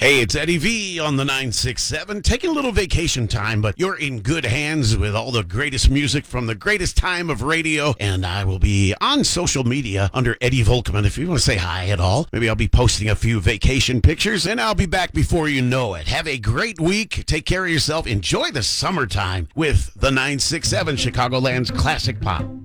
Hey, it's Eddie V on the 967, taking a little vacation time, but you're in good hands with all the greatest music from the greatest time of radio, and I will be on social media under Eddie Volkman. If you want to say hi at all, maybe I'll be posting a few vacation pictures, and I'll be back before you know it. Have a great week. Take care of yourself. Enjoy the summertime with the 967 Chicagoland's Classic Pop.